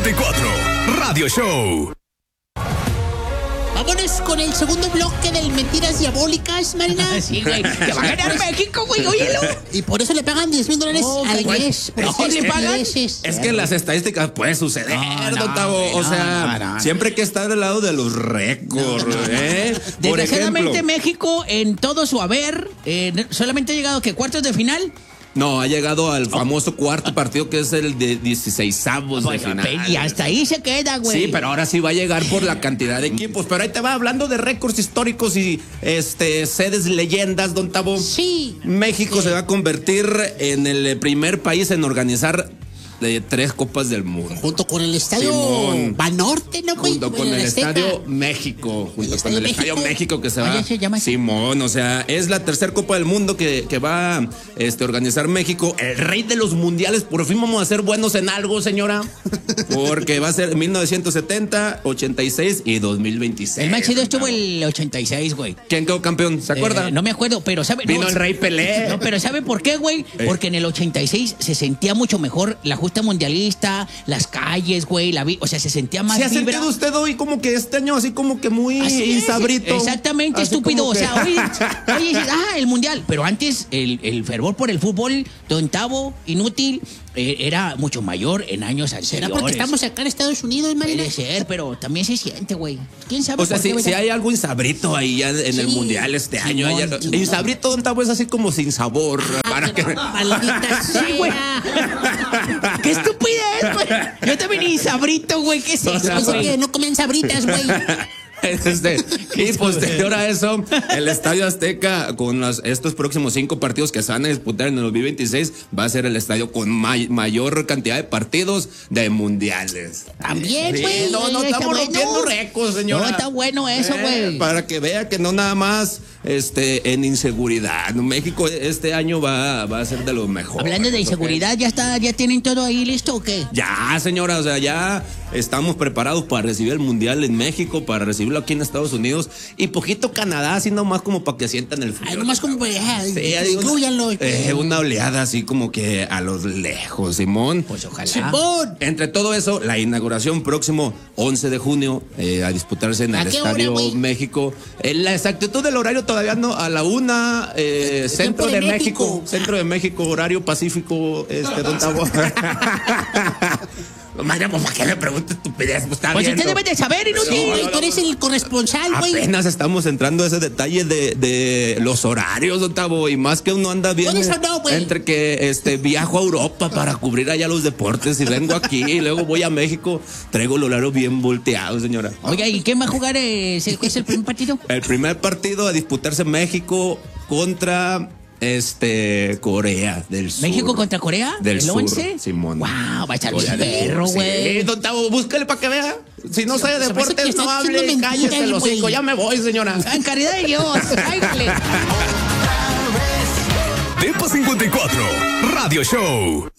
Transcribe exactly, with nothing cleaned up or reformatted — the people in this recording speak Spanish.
cincuenta y cuatro, Radio Show. Vámonos con el segundo bloque del Mentiras Diabólicas, Marina. Sí, güey. Que va a ganar México, güey, óyelo. Y por eso le pagan diez mil dólares No, al güey. mes. ¿No le pagan? Es que en las estadísticas puede suceder, No, don no, Tavo. güey, O no, sea, no, no. siempre hay que estar del lado de los récords, ¿eh? Por Desgraciadamente, ejemplo, México, en todo su haber, eh, solamente ha llegado, ¿qué? ¿Cuartos de final? no, ha llegado al famoso cuarto partido que es el de dieciseisavos de Oiga, final. y hasta ahí se queda, güey. Sí, pero ahora sí va a llegar por la cantidad de equipos. Pero ahí te va hablando de récords históricos y este sedes leyendas, don Tavo. Sí. México Sí. se va a convertir en el primer país en organizar de tres copas del mundo. Junto con el estadio Simón. Banorte, ¿no, güey? Junto con el, Azteca. Estadio México, junto ¿El con Estadio el Estadio México? México que se Ah, va. ya se llama así. Simón, o sea, es la tercera Copa del Mundo que, que va a este, organizar México. El rey de los mundiales, por fin vamos a ser buenos en algo, señora. Porque va a ser mil novecientos setenta, ochenta y seis y dos mil veintiséis. El más chido estuvo el ochenta y seis, güey. ¿Quién quedó campeón? ¿Se acuerda? Eh, no me acuerdo, pero ¿sabe? Vino no, el rey Pelé. No, pero ¿sabe por qué, güey? Eh. Porque en el ochenta y seis se sentía mucho mejor la justa mundialista, las calles, güey, la vi- o sea, se sentía más ¿Se ha vibra. sentido usted hoy como que este año así como que muy Así es, insabrito? exactamente, Así estúpido. como O que- sea, hoy, hoy dices, ah, el mundial. Pero antes, el, el fervor por el fútbol, don Tavo, inútil, eh, era mucho mayor en años ¿Será anteriores. porque estamos acá en Estados Unidos, Marina? Puede ser, pero también se siente, güey. ¿Quién sabe O sea, por qué, si, si verdad? hay algo insabrito ahí ya en el Sí, mundial este Simón, año. Hay- Simón. insabrito, don Tavo, es así como sin sabor. para que... Maldita Sí, güey. sea. ¡Qué estupidez, güey! Yo también ni sabrito, güey. ¿Qué es O eso, sea, Pensé güey? que no comen sabritas, güey. Este, y posterior a eso, el Estadio Azteca, con las- estos próximos cinco partidos que se van a disputar en el dos mil veintiséis, va a ser el estadio con may- mayor cantidad de partidos de mundiales. También, Sí, güey. no, no, Está estamos bueno. rompiendo récords, señora. No, está bueno eso, Eh, güey. para que vea que no nada más este, en inseguridad. México este año va, va a ser de lo mejor. Hablando de ¿ok? inseguridad, ¿ya está, ya tienen todo ahí listo o qué? Ya, señora, o sea, ya estamos preparados para recibir el Mundial en México, para recibirlo aquí en Estados Unidos y poquito Canadá, así nomás como para que sientan el frío. Ay, nomás como, ah, Sí, hay una, inclúyanlo. eh, una oleada así como que a los lejos, Simón. Pues ojalá. Simón. Entre todo eso, la inauguración próximo once de junio eh, a disputarse en ¿A el qué hora, Estadio güey? México. En la exactitud del horario todavía no, a la una, eh, centro de de, México. México. Centro de México, horario pacífico, este, don Tavo. María, pues, ¿para qué me pregunta estupidez? Pues está Pues viendo. usted debe de saber, inútil. Sí, güey, tú eres el corresponsal, güey. Apenas estamos entrando a ese detalle de, de los horarios, don Tavo, y más que uno anda bien Por eso no, güey. entre que este viajo a Europa para cubrir allá los deportes y vengo aquí y luego voy a México, traigo el horario bien volteado, señora. Oiga, ¿y quién va a jugar? eh, ¿Es el, es el primer partido? El primer partido a disputarse México contra este Corea del Sur. ¿México contra Corea? Del ¿El Sur, once? Simón. Wow, va a estar Corea bien del Sur. perro, güey. Sí, don Tavo, búscale para que vea. Si no sabe Se me hace que deportes, está no diciendo hable, mentiras, cállese los güey. hocico. Ya me voy, señora. En caridad de Dios, cáigale. Depa cincuenta y cuatro, Radio Show.